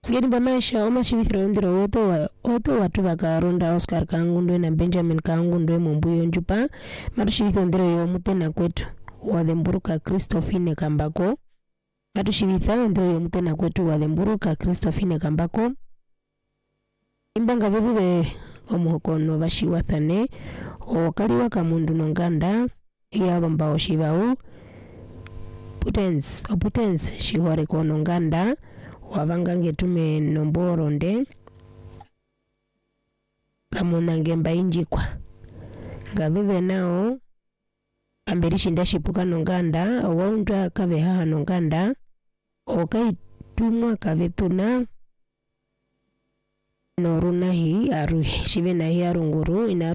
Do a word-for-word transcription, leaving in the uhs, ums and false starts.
ngeni bamaisha oma shibithiro ndiro oto wa oto watu bakaronda Oscar Kangundwe na Benjamin Kangundwe mumbuyo njupa matu shibithiro ndiro yo mutena kwetu wa Themburuka Christophine Kambako matu shibithiro ndiro yo mutena kwetu wa Themburuka Christophine Kambako imbanga bebube omuhokono bashiwathane okali wakamundu nonganda ya bamba oshibau Putense Putense shihore kono nganda wabanga ngetume nomboronde kamuna ngemba injikwa ngavive nao amberishi ndashipuka nonganda waunda kabe haha nonganda okaitumwa kavetuna norunahi aruhi shibe nahi arunguru ina